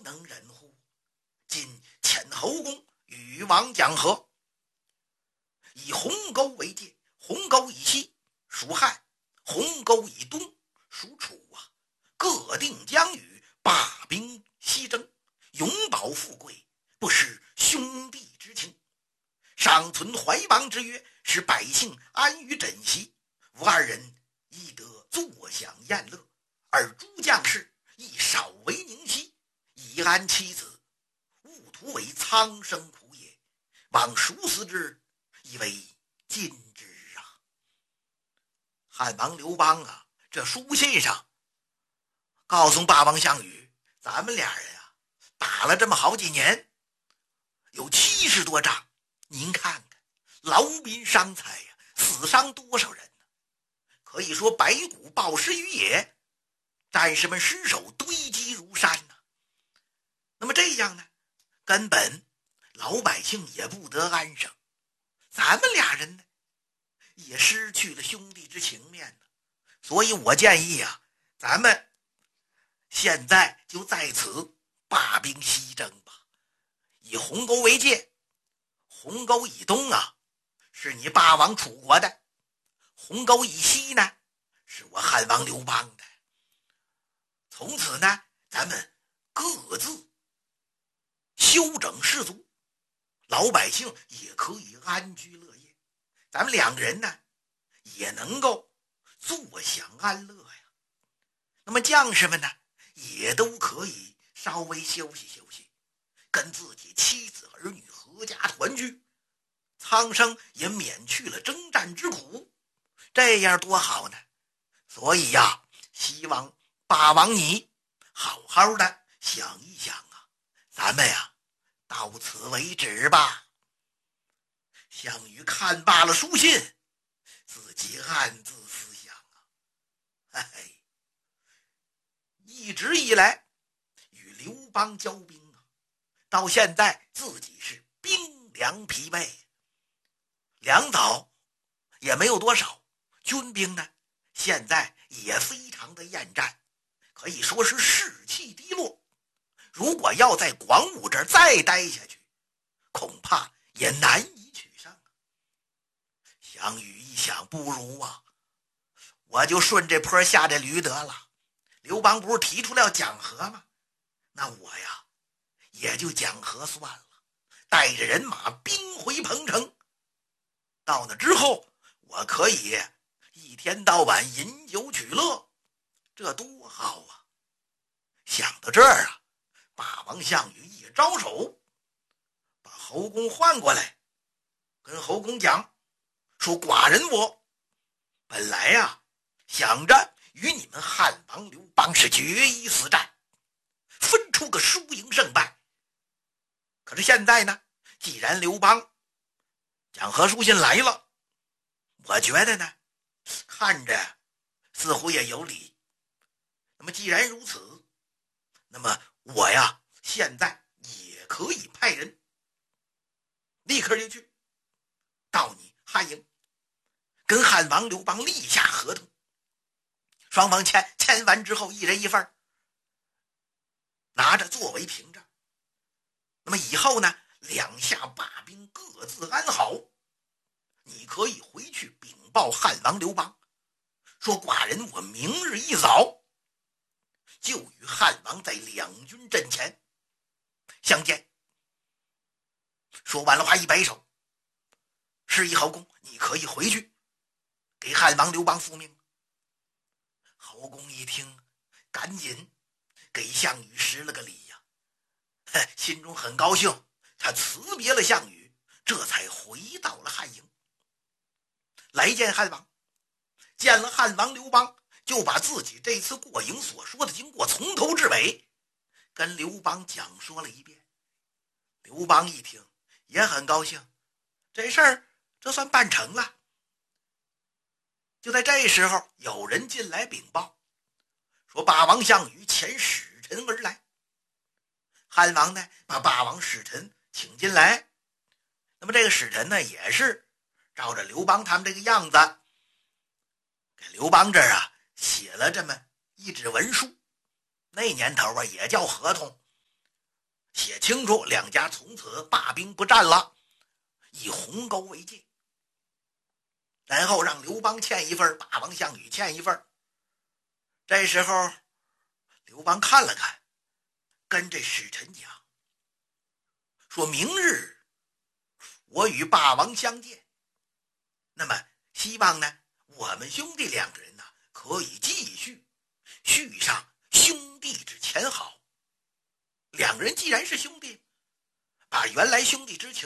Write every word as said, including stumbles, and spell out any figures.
能忍乎？今遣侯公与王讲和，以鸿沟为界，鸿沟以西属汉，鸿沟以东属楚啊，各定疆域，罢兵西征，永保富贵，不失兄弟之情，尚存怀邦之约，使百姓安于枕席。吾二人亦得坐享宴乐，而诸将士亦少为宁息，以安妻子。勿图为苍生苦也，望熟思之，以为今之啊。汉王刘邦啊，这书信上告诉霸王项羽，咱们俩人啊打了这么好几年，有七十多仗，您看看劳民伤财呀、啊，死伤多少人呢？可以说白骨暴尸于野，战士们尸首堆积如山呢。那么这样呢，根本老百姓也不得安生，咱们俩人呢也失去了兄弟之情面呢。所以我建议啊，咱们现在就在此罢兵西征吧。以鸿沟为界，鸿沟以东啊是你霸王楚国的，鸿沟以西呢是我汉王刘邦的。从此呢，咱们各自休整士卒，老百姓也可以安居乐业，咱们两个人呢也能够坐享安乐呀。那么将士们呢也都可以稍微休息休息，跟自己妻子儿女合家团聚，苍生也免去了征战之苦，这样多好呢。所以呀，希望霸王你好好的想一想啊，咱们呀到此为止吧。项羽看罢了书信，自己暗自思想啊，哎，一直以来与刘邦交兵啊，到现在自己是兵粮疲惫，粮草也没有多少，军兵呢现在也非常的厌战，可以说是士气低落。如果要在广武这儿再待下去，恐怕也难以取胜啊。项羽一想，不如啊，我就顺这坡下这驴得了。刘邦不是提出了要讲和吗？那我呀也就讲和算了，带着人马兵回彭城。到那之后，我可以一天到晚饮酒取乐，这多好啊。想到这儿啊，霸王项羽一招手，把侯公唤过来，跟侯公讲说，寡人我本来呀想着与你们汉王刘邦是决一死战，分出个输赢胜败。可是现在呢，既然刘邦讲和书信来了，我觉得呢看着似乎也有理。那么既然如此，那么我呀现在也可以派人立刻就去到你汉营，跟汉王刘邦立下合同，双方签签完之后一人一份，拿着作为凭证。那么以后呢，两下罢兵各自安好，你可以回去禀报汉王刘邦，说寡人我明日一早就与汉王在两军阵前相见。说完了话一摆手，示意侯公你可以回去给汉王刘邦复命。侯公一听，赶紧给项羽施了个礼呀、啊，心中很高兴，他辞别了项羽，这才回到了汉营，来见汉王。见了汉王刘邦，就把自己这次过营所说的经过从头至尾跟刘邦讲说了一遍。刘邦一听也很高兴，这事儿这算办成了。就在这时候，有人进来禀报，说霸王项羽遣使臣而来。汉王呢把霸王使臣请进来，那么这个使臣呢也是照着刘邦他们这个样子，给刘邦这儿啊写了这么一纸文书，那年头啊也叫合同， 写清楚两家从此罢兵不战了，以鸿沟为界。然后让刘邦欠一份，霸王项羽欠一份。这时候刘邦看了看，跟这使臣讲，说明日我与霸王相见，那么希望呢我们兄弟两个人呢可以继续续上兄弟之前好。两个人既然是兄弟，把原来兄弟之情